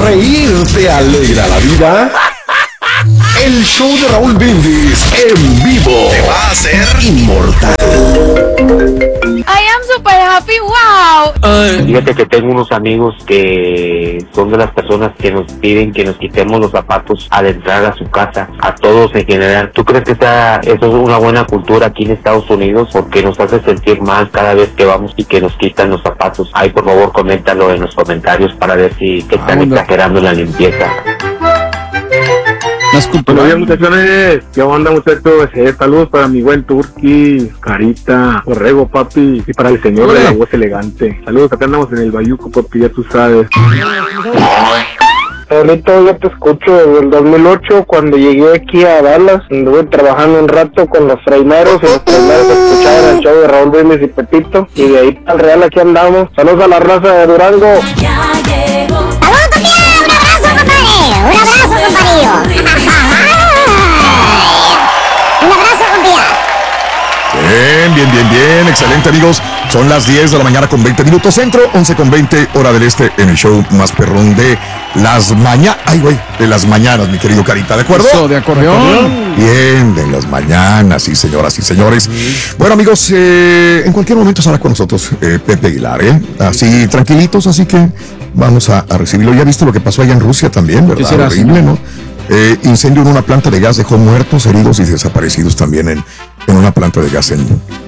reír te alegra la vida? El show de Raúl Brindis en vivo te va a hacer inmortal. I am super happy, wow. Fíjate que tengo unos amigos que son de las personas que nos piden que nos quitemos los zapatos al entrar a su casa, a todos en general. ¿Tú crees que eso es una buena cultura aquí en Estados Unidos? Porque nos hace sentir mal cada vez que vamos y que nos quitan los zapatos. Ay, por favor, coméntalo en los comentarios para ver si están exagerando en la limpieza. Buenos días, muchachones. ¿Qué onda, muchachos? Saludos para mi buen Turqui, Carita, Borrego, papi, y para el señor de la voz elegante. Saludos, acá andamos en el Bayuco, papi, ya tú sabes. Ahorita yo te escucho desde el 2008, cuando llegué aquí a Dallas. Anduve trabajando un rato con los traineros y los traineros escuchaban el show de Raúl Brindis y Pepito, y de ahí al Real aquí andamos. Saludos a la raza de Durango. Ya llegó. ¡Saludos, compadre! ¡Un abrazo, compadre! ¡Un abrazo, compadre! ¡Un abrazo, compadre! Bien, excelente, amigos. Son las 10 de la mañana con 20 minutos centro, 11 con 20 hora del este, en el show más perrón de las mañanas. Ay, güey, de las mañanas, mi querido Carita, ¿de acuerdo? Eso, de acordeón. Bien, de las mañanas, sí, señoras y señores. Bueno, amigos, en cualquier momento estará con nosotros Pepe Aguilar, así tranquilitos, así que vamos a recibirlo. Ya viste lo que pasó allá en Rusia también, ¿verdad? ¿Qué será? Horrible, ¿no? Incendio en una planta de gas dejó muertos, heridos y desaparecidos también en una planta de gas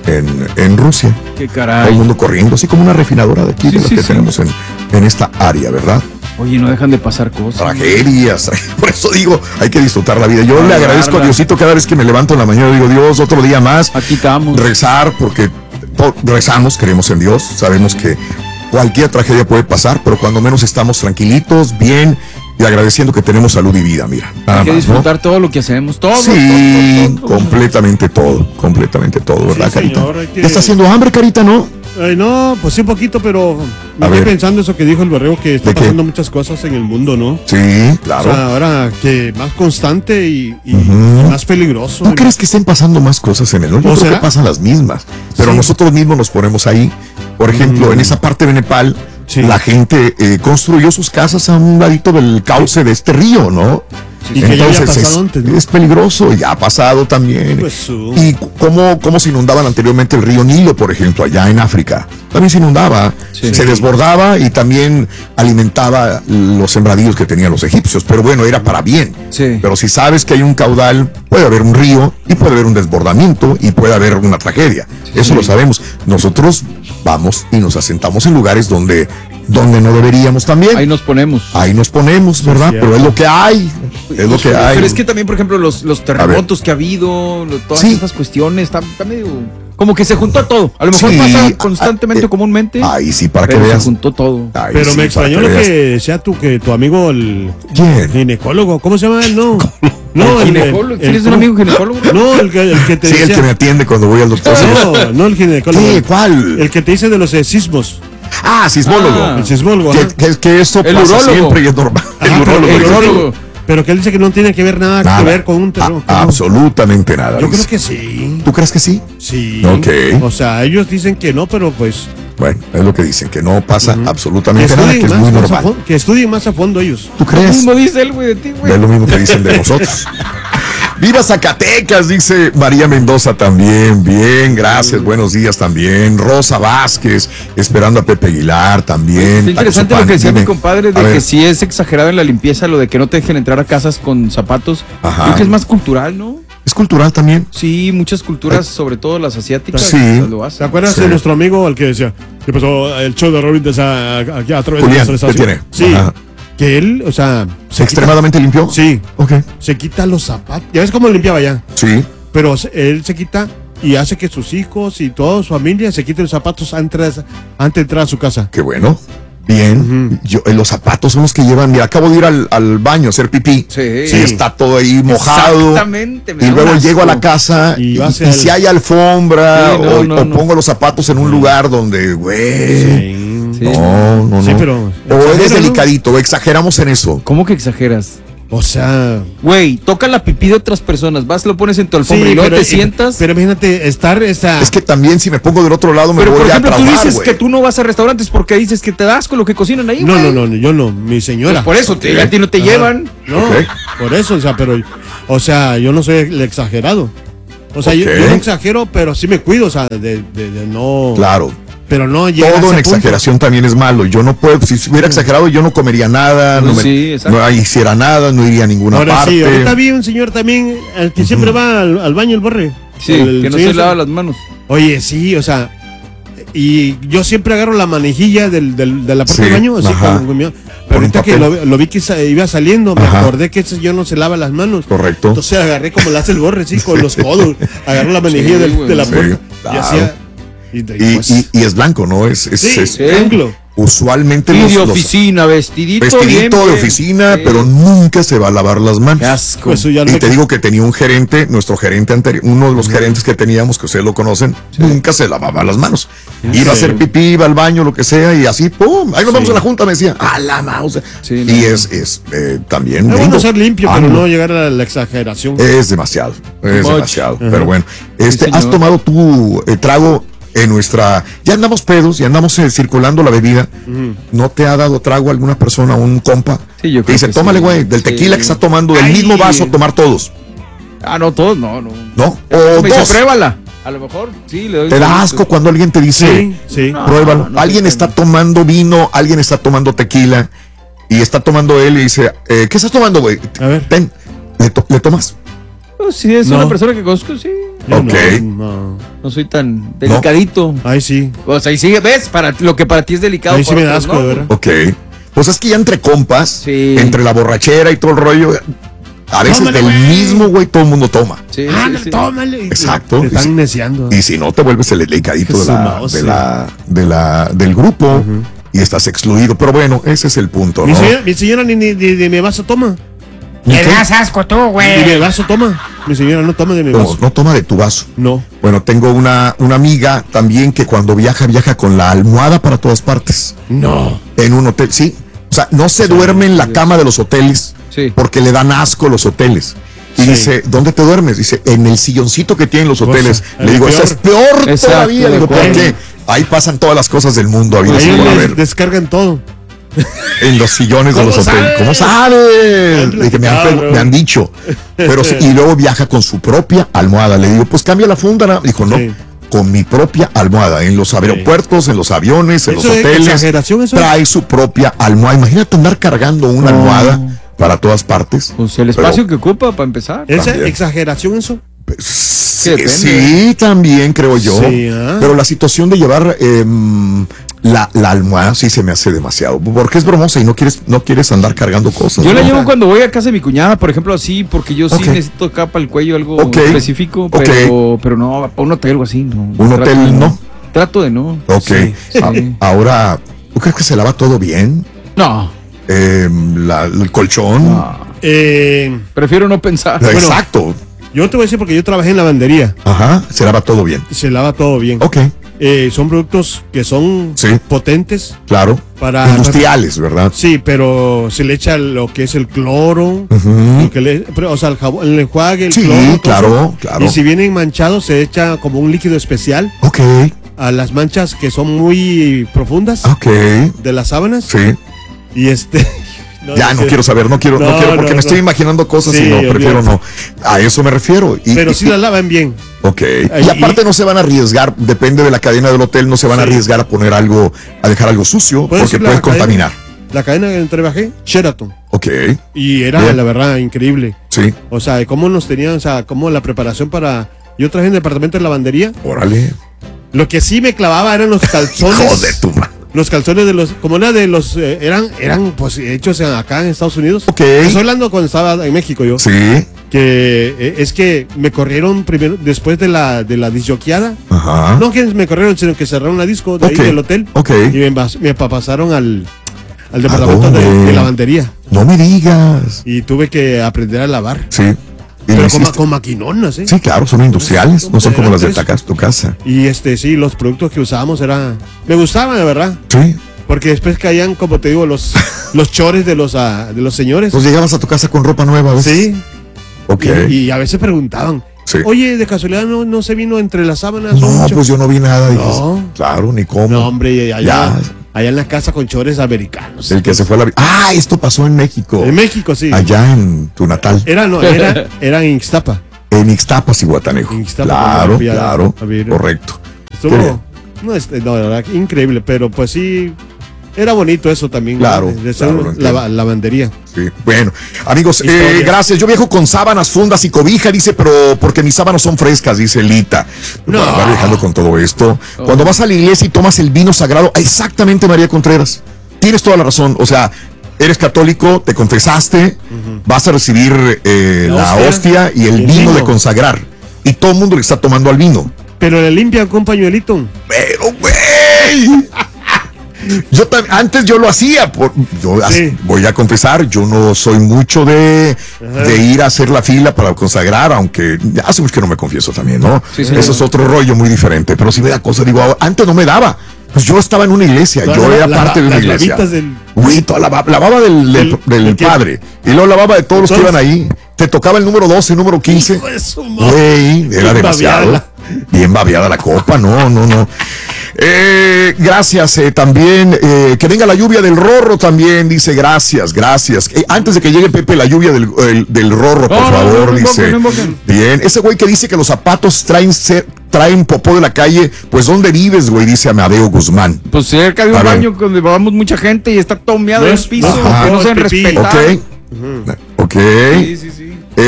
en Rusia. Qué caray. Todo el mundo corriendo, así como una refinadora de aquí, de lo que tenemos en esta área, ¿verdad? Oye, no dejan de pasar cosas. Tragedias. Por eso digo, hay que disfrutar la vida. Yo le agradezco a Diosito cada vez que me levanto en la mañana. Digo, Dios, otro día más. Aquí estamos. Rezar, porque rezamos, creemos en Dios. Sabemos que cualquier tragedia puede pasar, pero cuando menos estamos tranquilitos, bien, y agradeciendo que tenemos salud y vida, mira. Hay que disfrutar todo lo que hacemos, todo. Sí, todo. completamente todo, ¿verdad, sí, Carita? señor, ¿Ya está haciendo hambre, Carita, no? No, pues sí, un poquito, pero me estoy pensando eso que dijo el Borrego, que está pasando muchas cosas en el mundo, ¿no? Sí, claro. O sea, ahora que más constante y más peligroso. ¿No crees que estén pasando más cosas en el mundo? Yo creo que pasan las mismas, pero nosotros mismos nos ponemos ahí. Por ejemplo, en esa parte de Nepal, la gente construyó sus casas a un ladito del cauce de este río, ¿no? Y que entonces ya había pasado antes, ¿no? Es peligroso, ya ha pasado también. Pues, y cómo se inundaban anteriormente el río Nilo, por ejemplo, allá en África. También se inundaba, se desbordaba y también alimentaba los sembradíos que tenían los egipcios. Pero bueno, era para bien. Sí. Pero si sabes que hay un caudal, puede haber un río y puede haber un desbordamiento y puede haber una tragedia. Eso lo sabemos. Nosotros vamos y nos asentamos en lugares donde no deberíamos también. Ahí nos ponemos, ¿verdad? Pero es lo que hay. Es lo que hay. Pero es que también, por ejemplo, los terremotos que ha habido, todas estas cuestiones, está medio... Como que se juntó todo. A lo mejor pasa constantemente, comúnmente. Ahí sí, para que pero veas. se juntó todo. Pero me extrañó lo que decía que tu amigo, el ginecólogo, ¿cómo se llama él? No, el ginecólogo. ¿Tienes un amigo ginecólogo? No, el que te decía. Sí, el que me atiende cuando voy al doctor. No el ginecólogo. ¿Qué? ¿Cuál? El que te dice de los sismos. Sismólogo. El sismólogo. Que esto pasa siempre y es normal. El urólogo. Pero que él dice que no tiene que ver nada que ver con un terreno. Absolutamente nada. Yo creo que sí. ¿Tú crees que sí? Sí. Ok. O sea, ellos dicen que no, pero pues... Bueno, es lo que dicen, que no pasa absolutamente nada, que es muy normal. Que estudien más a fondo ellos. ¿Tú crees? Lo mismo dice él, güey, de ti, güey. Es lo mismo que dicen de nosotros. ¡Viva Zacatecas! Dice María Mendoza también. Bien, gracias. Buenos días también. Rosa Vázquez, esperando a Pepe Aguilar también. Es interesante lo que decía mi compadre de que si es exagerado en la limpieza lo de que no te dejen entrar a casas con zapatos. Creo que es más cultural, ¿no? ¿Es cultural también? Sí, muchas culturas, sobre todo las asiáticas, lo hacen. ¿Te acuerdas de nuestro amigo, el que decía, que pasó el show de Robin aquí a través Julián, de nuestra estación? Sí. Ajá. Que él, o sea... ¿Extremadamente limpio? Sí. Ok. Se quita los zapatos. ¿Ya ves cómo limpiaba ya? Sí. Pero él se quita y hace que sus hijos y toda su familia se quiten los zapatos antes de entrar a su casa. Qué bueno. Bien. Los zapatos son los que llevan... Mira, acabo de ir al baño a hacer pipí. Sí. Está todo ahí mojado. Exactamente. Y luego llego a la casa y si hay alfombra o pongo los zapatos en un lugar donde, güey... No. Sí, pero... O eres delicadito, o exageramos en eso. ¿Cómo que exageras? O sea... Güey, toca la pipí de otras personas, vas, lo pones en tu alfombra y luego te sientas. Pero imagínate, estar esa... Es que también si me pongo del otro lado me pero voy por ejemplo, a traumar, tú dices güey. que tú no vas a restaurantes porque dices que te das con lo que cocinan ahí, güey. No, yo no, mi señora. Pues por eso, ya a ti no te llevan. No, por eso, o sea, pero... O sea, yo no soy el exagerado. O sea, yo no exagero, pero sí me cuido, o sea, de no... Claro. Pero no todo en exageración también es malo. Yo no puedo, si hubiera exagerado, yo no comería nada, no hiciera nada, no iría a ninguna parte. Sí, ahorita vi un señor también, el que siempre va al baño, el Borre. Sí, que no se lava las manos. Oye, sí, o sea, y yo siempre agarro la manejilla de la puerta del baño, así pero ahorita que lo vi que iba saliendo, me acordé que ese señor no se lava las manos. Correcto. Entonces agarré como la hace el Borre, sí, con los codos, agarró la manejilla de la puerta. Claro. Y hacía... Y es blanco, ¿no? Es blanco. Usualmente y de oficina, vestidito bien, de oficina, pero nunca se va a lavar las manos. Asco. Y te digo que tenía un gerente, nuestro gerente anterior, uno de los gerentes que teníamos, que ustedes lo conocen, nunca se lavaba las manos. Iba a hacer pipí, iba al baño, lo que sea, y así, ¡pum! Ahí nos vamos a la junta, me decía, ¡a la mouse! Y es también... Es bueno ser limpio, pero no llegar a la exageración. Es demasiado, pero bueno. ¿Has tomado tu trago en nuestra... Ya andamos pedos, ya andamos circulando la bebida. ¿No te ha dado trago alguna persona, un compa? Sí, yo creo que dice, tómale, güey, del tequila que está tomando, del mismo vaso, tomar todos. No, todos no. ¿No? O me dice, pruébala. A lo mejor, sí, le doy. Te da asco cuando alguien te dice, pruébalo. Alguien está tomando vino, alguien está tomando tequila, y está tomando él y dice, ¿qué estás tomando, güey? A ver. Ven, ¿le tomas? Pues si es una persona que conozco, sí. No soy tan delicadito. Ay, sí. O sea, y sigue, ¿ves? Para lo que para ti es delicado. Ay, sí me da asco, de verdad. Ok. Pues es que ya entre compas, entre la borrachera y todo el rollo, a veces tómale, del mismo güey todo el mundo toma. Tómale. Exacto. Te están neciando. Y si no, te vuelves el delicadito del grupo y estás excluido. Pero bueno, ese es el punto, ¿no? Mi señora ni mi vaso toma. Le das asco tú, güey. Ni mi vaso toma. Mi señora no toma de mi vaso. No toma de tu vaso. No. Bueno, tengo una amiga también que cuando viaja con la almohada para todas partes. No. En un hotel, sí. O sea, no se duerme en la cama de los hoteles porque le dan asco los hoteles. Y dice, ¿dónde te duermes? Dice, en el silloncito que tienen los hoteles. Le digo, eso es peor todavía. Digo, ¿por qué? Ahí pasan todas las cosas del mundo. Ahí descargan todo. En los sillones de los hoteles. ¿Cómo sabes? Me han dicho. Pero y luego viaja con su propia almohada. Le digo, pues cambia la funda, ¿no? Dijo, no, con mi propia almohada. En los aeropuertos, en los aviones, en los hoteles. Trae su propia almohada. Imagínate andar cargando una almohada para todas partes. Pues el espacio que ocupa para empezar. ¿Es exageración eso? Sí, también creo yo. Pero la situación de llevar la almohada sí se me hace demasiado. Porque es bromosa y no quieres andar cargando cosas. Yo la llevo cuando voy a casa de mi cuñada, por ejemplo, así, porque yo sí necesito acá para el cuello algo específico, pero no, para un hotel o así, no. ¿Un hotel no? Trato de no. Ok. Ahora, ¿tú crees que se lava todo bien? No. El colchón. No. Prefiero no pensar. Exacto. Bueno, yo te voy a decir porque yo trabajé en lavandería. Ajá, se lava todo bien. Se lava todo bien. Ok. Son productos que son potentes. Claro. Industriales, ¿verdad? Sí, pero se le echa lo que es el cloro, o sea, el jabón, el enjuague, el cloro. Claro. Y si vienen manchados, se echa como un líquido especial. Ok. A las manchas que son muy profundas. Ok. De las sábanas. Sí. Y no quiero saber, no quiero, porque me estoy imaginando cosas y prefiero no. A eso me refiero. Pero sí la lavan bien. Ok. Y aparte no se van a arriesgar, depende de la cadena del hotel, no se van a arriesgar a poner algo, a dejar algo sucio, porque puede contaminar. La cadena que trabajé, Sheraton. Ok. Y era, la verdad, increíble. Sí. O sea, cómo nos tenían, o sea, cómo la preparación para... Yo trabajé en el departamento de lavandería. Órale. Lo que sí me clavaba eran los calzones. Joder, tu madre. Los calzones de los, como una de los, eran pues hechos acá en Estados Unidos. Ok. Estoy hablando cuando estaba en México yo. Sí. Que es que me corrieron primero, después de la disjoqueada. Ajá. No que me corrieron, sino que cerraron la disco de ahí del hotel. Ok. Y me pasaron al departamento de lavandería. No me digas. Y tuve que aprender a lavar. Sí. Pero con maquinonas, ¿eh? Sí, claro, son industriales, no son como las de tu casa. Y sí, los productos que usábamos me gustaban, de verdad. Sí. Porque después caían, como te digo, los chores de los señores. Pues llegabas a tu casa con ropa nueva, ¿ves? Sí. Ok. Y a veces preguntaban, sí. Oye, de casualidad no se vino entre las sábanas. No, pues yo no vi nada. No. Dices, claro, ni cómo. No, hombre, allá en la casa con chores americanos. El que se fue a la... Ah, esto pasó en México. En México, sí. Allá en tu natal. Era en Ixtapa. En Ixtapa, Cihuatanejo. Claro, claro. Correcto. Estuvo, no, la verdad, increíble, pero pues sí, era bonito eso también. Claro. ¿No? De ser lavandería. Sí. Bueno, amigos, gracias. Yo viajo con sábanas, fundas y cobija, dice, pero porque mis sábanas son frescas, dice Lita. No. Para andar viajando con todo esto. Cuando vas a la iglesia y tomas el vino sagrado, exactamente, María Contreras. Tienes toda la razón. O sea, eres católico, te confesaste, vas a recibir la hostia y el vino de consagrar. Y todo el mundo le está tomando al vino. Pero le limpia con pañuelito. Pero, güey. Antes yo lo hacía, voy a confesar, yo no soy mucho de ir a hacer la fila para consagrar, aunque hace mucho que no me confieso también, ¿no? Sí, eso es otro rollo muy diferente, pero si me da cosa, digo, antes no me daba, pues yo estaba en una iglesia, yo era parte de una iglesia. Güey, toda la baba del padre, y luego la baba de todos los que iban ahí, te tocaba el número 12, el número 15, güey, era demasiado, bien babeada la copa, no. Gracias, también que venga la lluvia del Rorro también, dice, gracias. Antes de que llegue Pepe, la lluvia del Rorro, por favor, dice. Bien, ese güey que dice que los zapatos traen popó de la calle, pues ¿dónde vives, güey? Dice Amadeo Guzmán. Pues cerca de un baño donde vamos mucha gente y está todo meado en el piso, que no se respetan. Ok. Sí.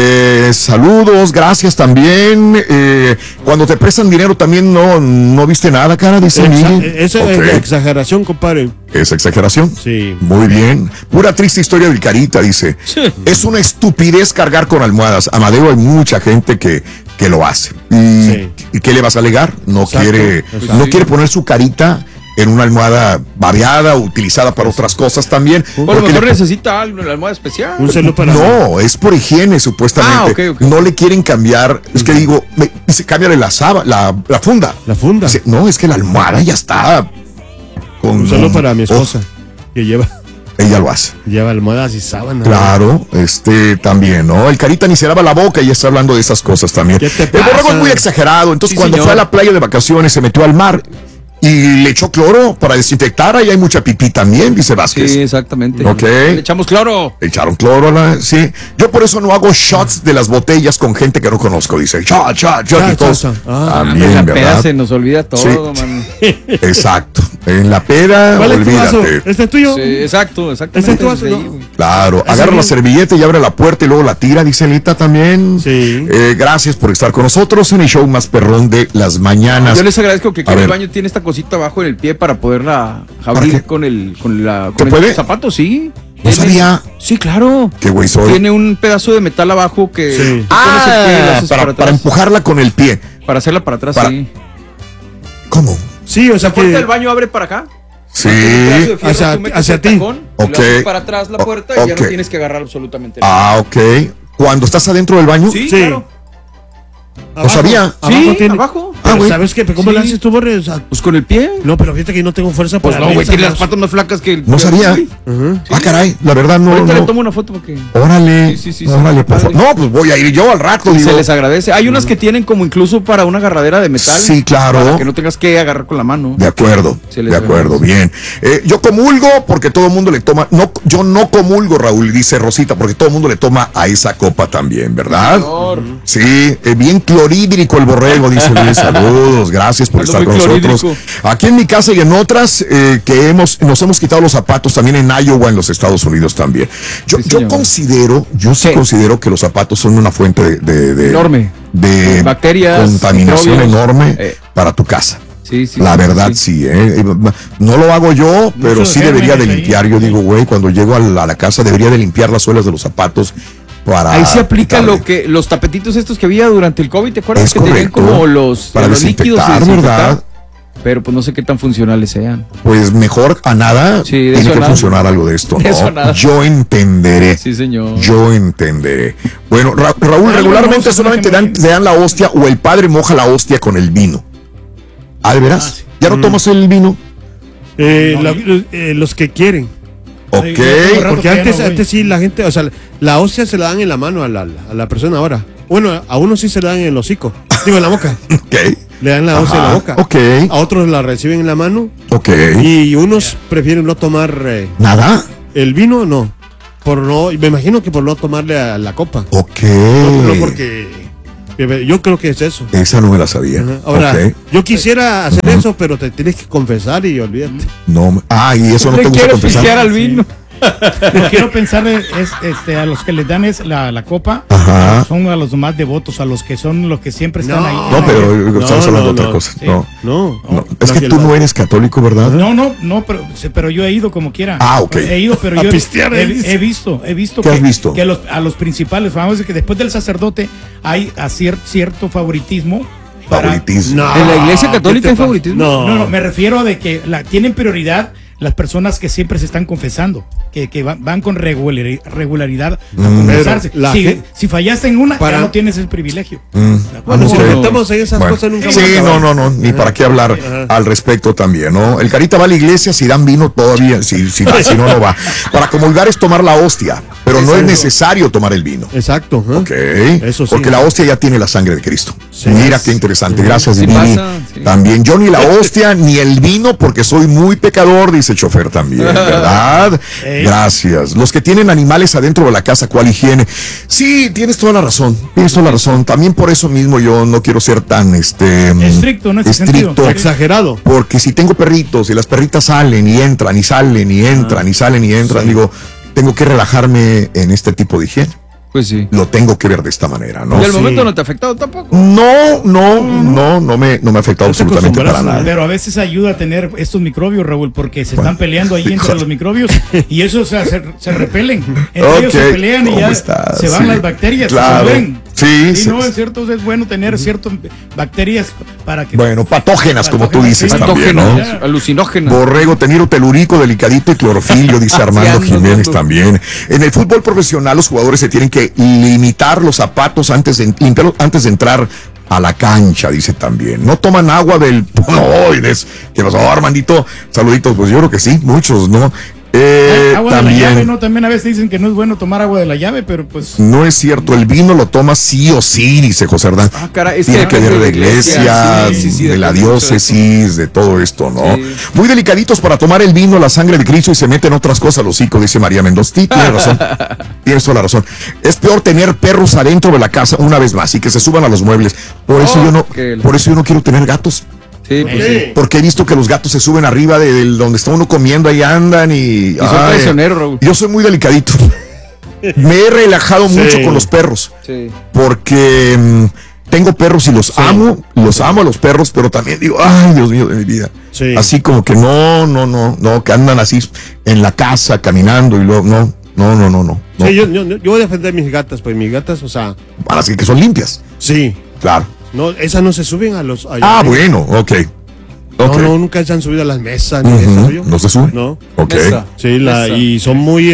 Saludos, gracias también. Cuando te prestan dinero también no viste nada, cara, dice Esa es exageración, compadre. ¿Es exageración? Sí. Muy bien. Pura triste historia del Carita, dice. Sí. Es una estupidez cargar con almohadas. Amadeo, hay mucha gente que lo hace. ¿Y qué le vas a alegar? No quiere poner su carita en una almohada babeada, utilizada para otras cosas también. Por lo mejor necesita algo en la almohada especial. No, es por higiene, supuestamente. Okay. No le quieren cambiar. Es que digo, dice, cámbiale la funda. La funda. Dice, no, es que la almohada ya está. Un saludo para mi esposa, que lleva. Ella lo hace. Lleva almohadas y sábanas. Claro, también, ¿no? El Carita ni se lava la boca y está hablando de esas cosas también. El borrego es muy exagerado. Entonces, cuando fue a la playa de vacaciones, se metió al mar y le echó cloro para desinfectar. Ahí hay mucha pipí también, dice Vázquez. Sí, exactamente. Ok. Le echamos cloro. Echaron cloro, sí. Yo por eso no hago shots de las botellas con gente que no conozco, dice. Shot. Y todos. También, la ¿verdad? peda se nos olvida todo, man. Exacto. En la peda, olvídate. ¿Este es tuyo? Sí, exacto. ¿Este es tu vaso? No. Claro, agarra la servilleta y abre la puerta y luego la tira, dice Lita también. Sí. Gracias por estar con nosotros en el show más perrón de las mañanas. Yo les agradezco que el baño tiene esta cosita abajo en el pie para poderla abrir con el zapato, sí. No sabía. Sí, claro. Qué güey soy. Tiene un pedazo de metal abajo que sí. Para empujarla con el pie. Para hacerla para atrás, sí. ¿Cómo? Sí, o sea, la puerta del baño abre para acá. Sí. Hacia ti. Ok. Para atrás la puerta y ya no tienes que agarrar absolutamente nada. Ok. ¿Cuando estás adentro del baño? Sí, claro. ¿No sabía? Abajo. ¿Sabes qué? ¿Cómo le haces tú, Borre? O sea, pues con el pie. No, pero fíjate que no tengo fuerza para. Pues no, güey, tiene las patas más flacas que el. No sabía. Caray, la verdad no. Ahorita le tomo una foto porque. Órale. Órale, por favor. No, pues voy a ir yo al rato. Se les agradece. Hay unas que tienen como incluso para una agarradera de metal. Sí, claro. Para que no tengas que agarrar con la mano. De acuerdo. Bien. Yo comulgo porque todo el mundo le toma. No, yo no comulgo, Raúl, dice Rosita, porque todo el mundo le toma a esa copa también, ¿verdad? Señor. Sí, bien clorhídrico el borrego, dice Luis. Saludos, gracias por estar con nosotros. Aquí en mi casa y en otras que nos hemos quitado los zapatos también en Iowa, en los Estados Unidos también. Yo considero que los zapatos son una fuente de enorme de bacterias, contaminación microbios, enorme para tu casa. La verdad sí. No lo hago yo, pero sí debería de limpiar. Yo digo, güey, cuando llego a la casa debería de limpiar las suelas de los zapatos. Ahí se aplica los tapetitos estos que había durante el COVID, ¿te acuerdas? Es que correcto. tenían como los líquidos ¿verdad? Pero pues no sé qué tan funcionales sean. Pues mejor a nada tiene que funcionar algo de esto, ¿no? Yo entenderé. Sí, señor. Yo entenderé. Bueno, Raúl, regularmente solamente le dan la hostia o el padre moja la hostia con el vino. ¿De veras? ¿Ya no tomas el vino? Los que quieren. Ok. Porque antes sí la gente, o sea, la hostia se la dan en la mano a la persona ahora. Bueno, a uno sí se la dan en el hocico. Digo, en la boca. Ok. Le dan la hostia en la boca. Ok. A otros la reciben en la mano. Ok. Y unos prefieren no tomar. ¿Nada? El vino no. Me imagino que por no tomarle a la copa. Ok. No porque. Yo creo que es eso. Esa no me la sabía. Ahora, okay. Yo quisiera hacer eso, pero te tienes que confesar y olvídate. No. Y eso no te gusta confesar. Al vino. Lo quiero pensar a los que les dan la copa. Ajá. Son a los más devotos, a los que son los que siempre están ahí. No, pero estamos hablando de otra cosa. Sí. No. Es que tú no eres católico, ¿verdad? No, pero yo he ido como quiera. Ok. He ido, pero yo he visto ¿Qué has visto? Que a los principales, vamos a decir que después del sacerdote hay cierto favoritismo. Favoritismo. ¿En la iglesia católica hay favoritismo? No, me refiero a de que tienen prioridad las personas que siempre se están confesando, que van con regularidad a confesarse. Si fallaste en una, ya no tienes el privilegio. Bueno, si metemos en esas cosas nunca. Sí, no, ni para qué hablar al respecto también, ¿no? El Carita va a la iglesia, si dan vino todavía, si no va. Para comulgar es tomar la hostia, pero no es necesario tomar el vino. Exacto. Ok, eso sí, porque la hostia ya tiene la sangre de Cristo. Sí, mira qué interesante, gracias Divini. También yo ni la hostia ni el vino porque soy muy pecador, dice el chofer también, ¿verdad? Gracias. Los que tienen animales adentro de la casa, ¿cuál higiene? Sí, tienes toda la razón. También por eso mismo yo no quiero ser tan estricto, ¿no? Estricto, exagerado. Porque si tengo perritos y las perritas salen y entran y salen y entran y salen y entran, digo, tengo que relajarme en este tipo de higiene. Pues sí. Lo tengo que ver de esta manera, ¿no? ¿Y al momento no te ha afectado tampoco? No me ha afectado absolutamente para nada. Pero a veces ayuda a tener estos microbios, Raúl, porque se están peleando ahí entre los microbios y eso se repelen. Entre ellos se pelean y ya se van las bacterias. Claro. Sí, no, es cierto, es bueno tener ciertas bacterias para que... Bueno, patógenas, como tú dices también, ¿no? Alucinógenas. Borrego, teniro telúrico, delicadito y clorofilio, dice Armando Jiménez también. En el fútbol profesional los jugadores se tienen que limitar los zapatos antes de entrar a la cancha, dice también. No toman agua del poloides, que los Armandito, saluditos, pues yo creo que sí, muchos, ¿no? Agua también, de la llave, ¿no? También a veces dicen que no es bueno tomar agua de la llave, pero pues... No es cierto, el vino lo toma sí o sí, dice José Hernán. Tiene que ver de iglesia, de la diócesis, de todo esto, ¿no? Sí. Muy delicaditos para tomar el vino, la sangre de Cristo y se meten otras cosas los hocico, dice María Mendoza. Sí, tiene razón, tienes toda la razón. Es peor tener perros adentro de la casa una vez más y que se suban a los muebles. Por eso yo no quiero tener gatos. Sí, pues sí. Porque he visto que los gatos se suben arriba de donde está uno comiendo, ahí andan y son traicioneros, Raúl. Yo soy muy delicadito. Me he relajado mucho con los perros. Sí. Porque tengo perros y los amo a los perros, pero también digo, ay, Dios mío de mi vida. Sí. Así como que no, que andan así en la casa caminando y luego, no. Sí, yo voy a defender mis gatas, pues mis gatas, o sea. Así que son limpias. Sí. Claro. No, esas no se suben a los... bueno, ok. No, nunca se han subido a las mesas ni eso. ¿No se suben? No. Ok. Sí, y son muy,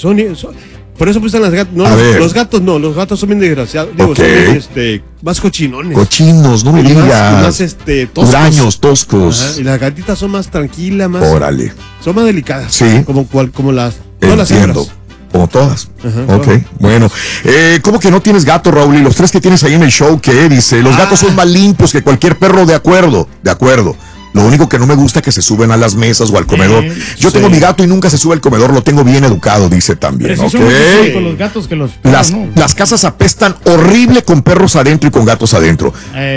por eso pues están las gatas. No, los gatos no, los gatos son bien desgraciados. Digo, son bien, más cochinones. Cochinos, no me digas. Más toscos. Huraños, toscos. Ajá, y las gatitas son más tranquilas, más... Órale. Son más delicadas. Sí. Como las... Entiendo. Como todas. Ok, bueno. ¿Cómo que no tienes gato, Raúl? Y los tres que tienes ahí en el show, ¿qué? Dice, los gatos son más limpios que cualquier perro, de acuerdo. Lo único que no me gusta es que se suben a las mesas o al comedor. Yo tengo mi gato y nunca se sube al comedor, lo tengo bien educado, dice también. Pero okay. Con los gatos que los perros, las casas apestan horrible con perros adentro y con gatos adentro.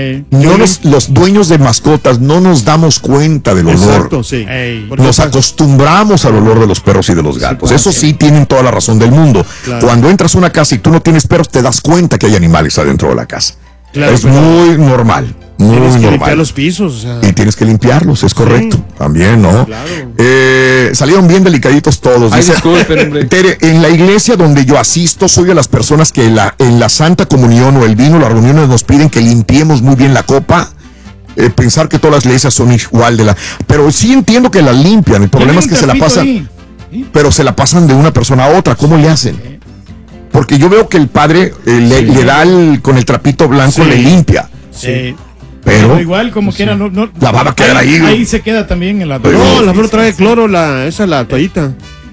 Los dueños de mascotas no nos damos cuenta del olor. Exacto, sí. Nos acostumbramos al olor de los perros y de los gatos. Eso sí, tienen toda la razón del mundo. Claro. Cuando entras a una casa y tú no tienes perros, te das cuenta que hay animales adentro de la casa. Claro, es muy normal. Tienes que limpiar los pisos. O sea. Y tienes que limpiarlos, es correcto. También, ¿no? Claro. Salieron bien delicaditos todos. Ay, dice, disculpen, Tere, en la iglesia donde yo asisto, soy de las personas que en la Santa Comunión o el vino, las reuniones nos piden que limpiemos muy bien la copa. Pensar que todas las iglesias son igual pero sí entiendo que las limpian. El problema es que se la pasan, pero se la pasan de una persona a otra. ¿Cómo le hacen? Porque yo veo que el padre le da con el trapito blanco, le limpia. Sí. Pero igual, como quiera, no. La baba queda ahí. Ahí se queda también en la toalla. No, la flor trae cloro, la toallita.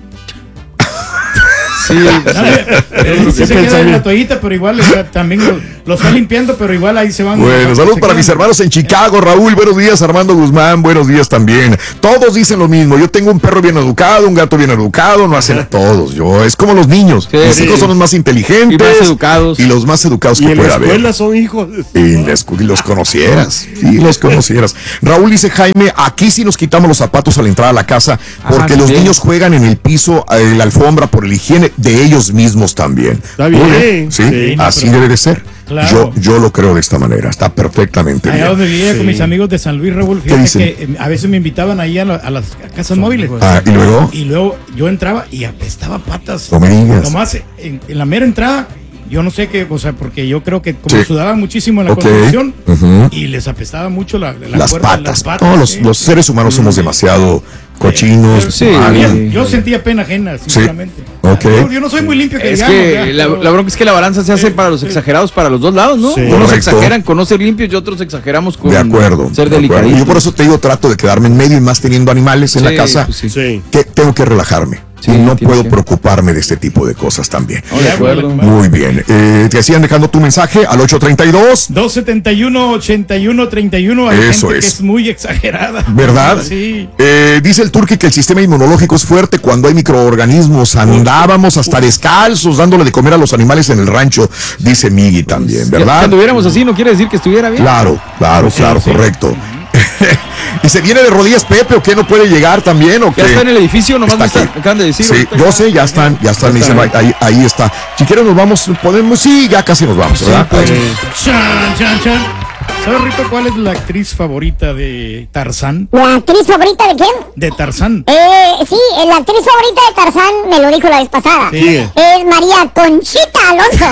Sí, se queda en la toallita, pero igual también lo está limpiando, pero igual ahí se van. Bueno, saludos para mis hermanos en Chicago, Raúl, buenos días, Armando Guzmán, buenos días también. Todos dicen lo mismo, yo tengo un perro bien educado, un gato bien educado, no hacen a todos, es como los niños, mis hijos son los más inteligentes y más educados. Y los más educados que pueda haber. Y en la escuela son hijos. Y los conocieras, los conocieras. Raúl dice, Jaime, aquí sí nos quitamos los zapatos al entrar a la casa, porque los niños juegan en el piso, la alfombra, por la higiene de ellos mismos también. Está bien. Sí, así debe de ser. Claro. Yo lo creo de esta manera, está perfectamente bien. Allá donde vivía con mis amigos de San Luis, Raúl, fíjate que a veces me invitaban ahí a las casas móviles. ¿Y luego yo entraba y apestaba patas. No me digas. Nomás en la mera entrada, yo no sé qué, o sea, porque yo creo que como sudaban muchísimo en la construcción y les apestaba mucho las patas. Todos los seres humanos somos demasiado cochinos. Yo sentía pena ajena, sinceramente. Yo no soy muy limpio que digamos. Que la bronca es que la balanza se hace para los exagerados, para los dos lados, ¿no? Unos exageran con no ser limpios y otros exageramos con ser delicaditos. Yo por eso te digo, trato de quedarme en medio y más teniendo animales en la casa, que tengo que relajarme. No puedo preocuparme de este tipo de cosas también. De acuerdo. Muy bien. Te sigan dejando tu mensaje al 832-271-8131. Hay Eso gente que es muy exagerada. ¿Verdad? Sí. Dice el Turqui que el sistema inmunológico es fuerte cuando hay microorganismos. Andábamos hasta descalzos dándole de comer a los animales en el rancho, dice Migui también, ¿verdad? Si anduviéramos así no quiere decir que estuviera bien. Claro, correcto. ¿Y se viene de rodillas Pepe o qué? ¿No puede llegar también o qué? Ya está en el edificio, nomás me acaban de decir. Sí, yo sé, ya están, me dicen, ahí está. Si quieren nos vamos, ya casi nos vamos, ¿verdad? ¿Sabes, Rito, cuál es la actriz favorita de Tarzán? ¿La actriz favorita de quién? De Tarzán. Sí, la actriz favorita de Tarzán me lo dijo la vez pasada. Sí. Es María Conchita Alonso.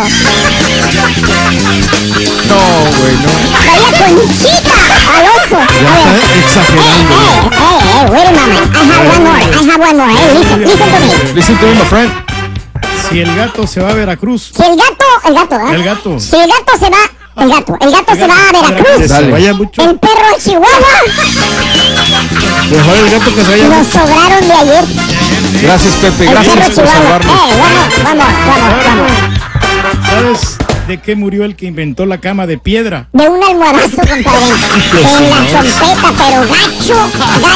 No, güey, no. María Conchita Alonso. Ya está exagerando. Wait a moment. I have one more. Listen to me. Listen to me, my friend. Si el gato se va a Veracruz. Si el gato, Si el gato se va... El gato se va a Veracruz. Vaya mucho. El perro de Chihuahua. Mejor el gato que se vaya. Nos sobraron de ayer. Gracias, Pepe. Gracias por salvarnos. Vamos. ¿Sabes de qué murió el que inventó la cama de piedra? De un almohadazo, compadre. En la trompeta, pero gacho.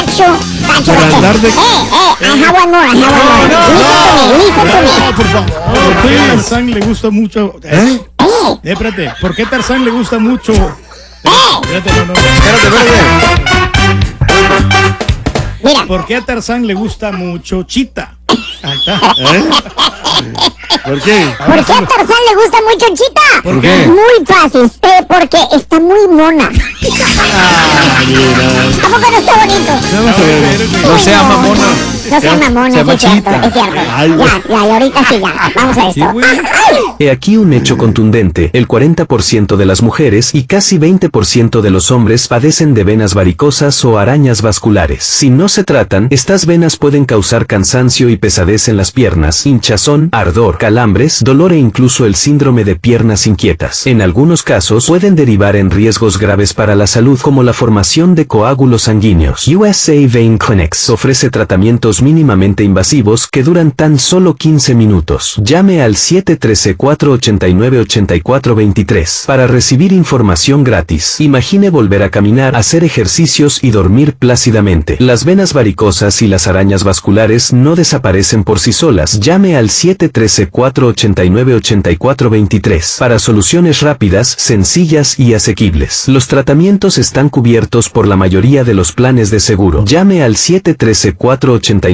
I have one more. Listen to me. Por favor. ¿Por qué a Tarzán le gusta mucho? Espérate, ¿por qué Tarzán le gusta mucho? Espérate. Mira. ¿Por qué a Tarzán le gusta mucho Chita? Ahí está. ¿Por qué? ¿Por qué a Tarzán le gusta mucho Chita? ¿Por qué? Muy fácil. Porque está muy mona. ¿A poco no está bonito? No sea mamona. No sea mamona, es cierto. Ya, y ahorita sí, ya. Vamos a esto. He aquí un hecho contundente. El 40% de las mujeres y casi 20% de los hombres padecen de venas varicosas o arañas vasculares. Si no se tratan, estas venas pueden causar cansancio y pesadez en las piernas, hinchazón, ardor, calambres, dolor e incluso el síndrome de piernas inquietas. En algunos casos pueden derivar en riesgos graves para la salud como la formación de coágulos sanguíneos. USA Vein Clinics ofrece tratamientos mínimamente invasivos que duran tan solo 15 minutos. Llame al 713-489-8423 para recibir información gratis. Imagine volver a caminar, hacer ejercicios y dormir plácidamente. Las venas varicosas y las arañas vasculares no desaparecen por sí solas. Llame al 713-489-8423 para soluciones rápidas, sencillas y asequibles. Los tratamientos están cubiertos por la mayoría de los planes de seguro. Llame al 713-489-8423.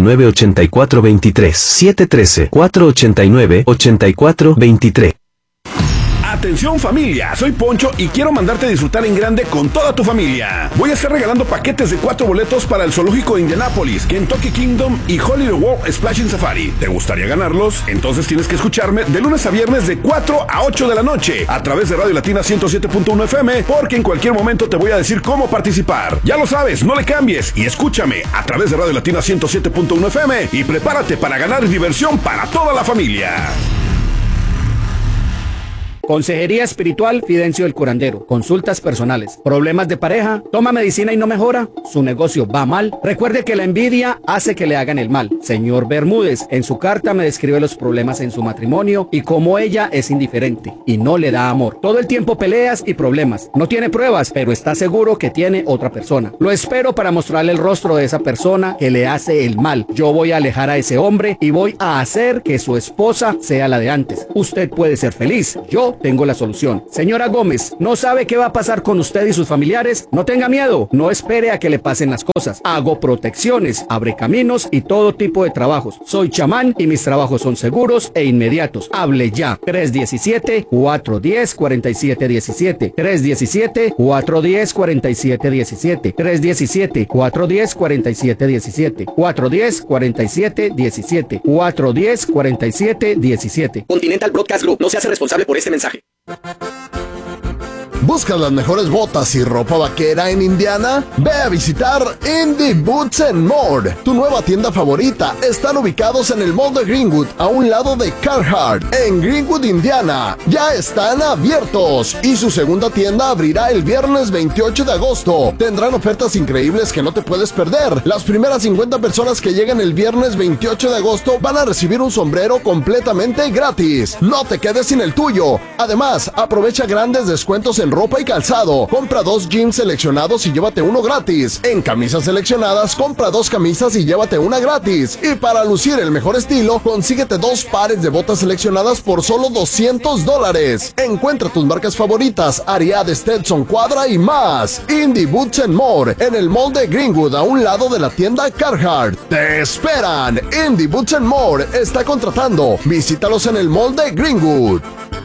713-489-8423. Atención familia, soy Poncho y quiero mandarte a disfrutar en grande con toda tu familia. Voy a estar regalando paquetes de 4 boletos para el Zoológico de Indianápolis, Kentucky Kingdom y Hollywood World Splashing Safari. ¿Te gustaría ganarlos? Entonces tienes que escucharme de lunes a viernes de 4 a 8 de la noche a través de Radio Latina 107.1 FM, porque en cualquier momento te voy a decir cómo participar. Ya lo sabes, no le cambies y escúchame a través de Radio Latina 107.1 FM y prepárate para ganar diversión para toda la familia. Consejería espiritual, Fidencio el Curandero. Consultas personales. Problemas de pareja, toma medicina y no mejora, su negocio va mal. Recuerde que la envidia hace que le hagan el mal. Señor Bermúdez, en su carta me describe los problemas en su matrimonio y cómo ella es indiferente y no le da amor. Todo el tiempo peleas y problemas. No tiene pruebas, pero está seguro que tiene otra persona. Lo espero para mostrarle el rostro de esa persona que le hace el mal. Yo voy a alejar a ese hombre y voy a hacer que su esposa sea la de antes. Usted puede ser feliz. Yo tengo la solución. Señora Gómez, ¿no sabe qué va a pasar con usted y sus familiares? No tenga miedo. No espere a que le pasen las cosas. Hago protecciones, abre caminos y todo tipo de trabajos. Soy chamán y mis trabajos son seguros e inmediatos. Hable ya. 317-410-4717. 317-410-4717. 317-410-4717. 410-4717. 410-4717. Continental Broadcast Group no se hace responsable por este mensaje. ¿Buscas las mejores botas y ropa vaquera en Indiana? Ve a visitar Indie Boots and More. Tu nueva tienda favorita. Están ubicados en el Mall de Greenwood, a un lado de Carhartt, en Greenwood, Indiana. Ya están abiertos y su segunda tienda abrirá el viernes 28 de agosto. Tendrán ofertas increíbles que no te puedes perder. Las primeras 50 personas que lleguen el viernes 28 de agosto van a recibir un sombrero completamente gratis. No te quedes sin el tuyo. Además, aprovecha grandes descuentos en ropa y calzado. Compra 2 jeans seleccionados y llévate uno gratis. En camisas seleccionadas, compra 2 camisas y llévate una gratis. Y para lucir el mejor estilo, consíguete 2 pares de botas seleccionadas por solo $200. Encuentra tus marcas favoritas, Ariat, Stetson, Quadra y más. Indie Boots and More, en el Mall de Greenwood, a un lado de la tienda Carhartt. ¡Te esperan! Indie Boots and More está contratando. Visítalos en el Mall de Greenwood.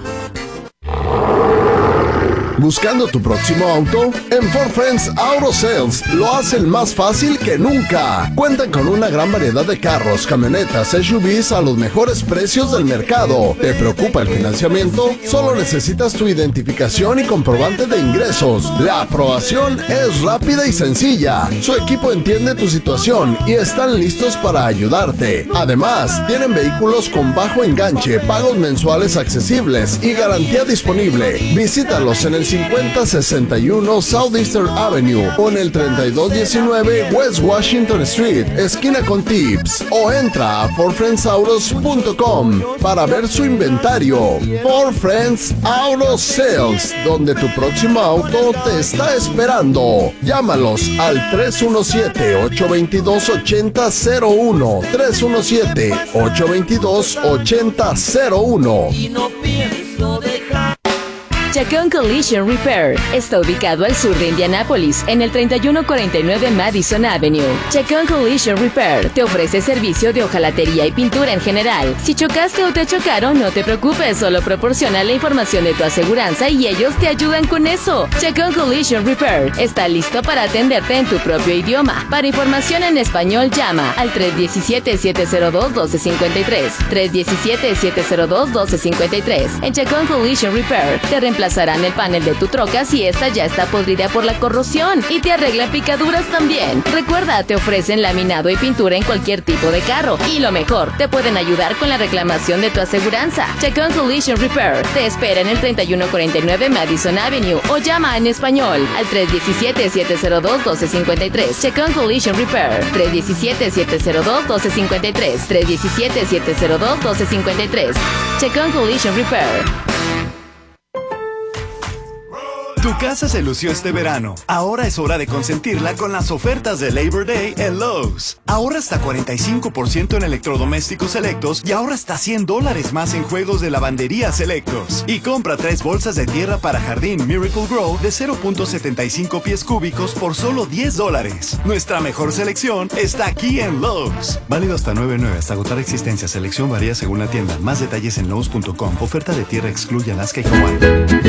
¿Buscando tu próximo auto? En Ford Friends Auto Sales lo hacen más fácil que nunca. Cuentan con una gran variedad de carros, camionetas, SUVs a los mejores precios del mercado. ¿Te preocupa el financiamiento? Solo necesitas tu identificación y comprobante de ingresos. La aprobación es rápida y sencilla. Su equipo entiende tu situación y están listos para ayudarte. Además, tienen vehículos con bajo enganche, pagos mensuales accesibles y garantía disponible. Visítalos en el 5061 Southeastern Avenue o en el 3219 West Washington Street, esquina con Tips, o entra a FordFriendsAutos.com para ver su inventario. Ford Friends Auto Sales, donde tu próximo auto te está esperando. Llámalos al 317-822-8001. 317-822-8001. Y no pienso dejar. Chacón Collision Repair está ubicado al sur de Indianápolis, en el 3149 Madison Avenue. Chacón Collision Repair te ofrece servicio de hojalatería y pintura en general. Si chocaste o te chocaron, no te preocupes, solo proporciona la información de tu aseguranza y ellos te ayudan con eso. Chacón Collision Repair está listo para atenderte en tu propio idioma. Para información en español, llama al 317-702-1253. 317-702-1253. En Chacón Collision Repair te reemplazarán el panel de tu troca si esta ya está podrida por la corrosión y te arreglan picaduras también. Recuerda, te ofrecen laminado y pintura en cualquier tipo de carro y lo mejor, te pueden ayudar con la reclamación de tu aseguranza. Chacón Collision Repair te espera en el 3149 Madison Avenue o llama en español al 317-702-1253. Chacón Collision Repair 317-702-1253. 317-702-1253. Chacón Collision Repair. Tu casa se lució este verano. Ahora es hora de consentirla con las ofertas de Labor Day en Lowe's. Ahorra hasta 45% en electrodomésticos selectos y ahorra hasta $100 más en juegos de lavandería selectos. Y compra 3 bolsas de tierra para jardín Miracle Grow de 0.75 pies cúbicos por solo $10. Nuestra mejor selección está aquí en Lowe's. Válido hasta 9/9 hasta agotar existencia. Selección varía según la tienda. Más detalles en Lowe's.com. Oferta de tierra excluye Alaska y Hawaii.